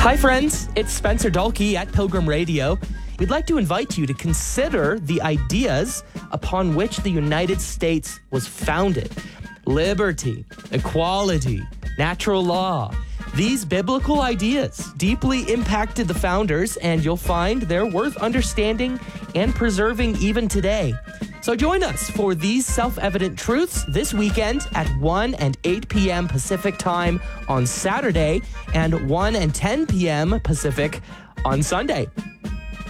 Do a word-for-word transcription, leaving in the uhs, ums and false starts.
Hi friends, it's Spencer Dalkey at Pilgrim Radio. We'd like to invite you to consider the ideas upon which the United States was founded. Liberty, equality, natural law. These biblical ideas deeply impacted the founders, and you'll find they're worth understanding and preserving even today. So join us for these self-evident truths this weekend at one and eight p.m. Pacific time on Saturday and one and ten p.m. Pacific on Sunday.